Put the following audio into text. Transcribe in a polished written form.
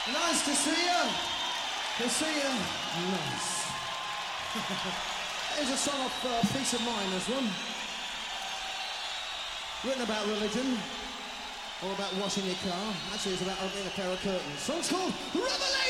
Nice to see you. To see you. Nice. Here's a song off Peace of Mind, this one. Written about religion. Or about washing your car. Actually, it's about opening a pair of curtains. Song's called Revelation!